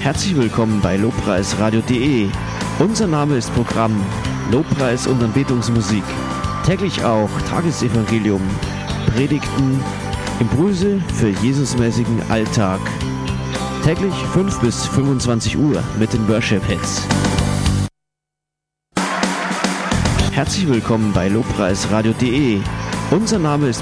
Herzlich willkommen bei Lobpreisradio.de. Unser Name ist Programm Lobpreis und Anbetungsmusik. Täglich auch Tagesevangelium, Predigten, Impulse für Jesusmäßigen Alltag. Täglich 5 bis 25 Uhr mit den Worship-Hits. Herzlich willkommen bei Lobpreisradio.de. Unser Name ist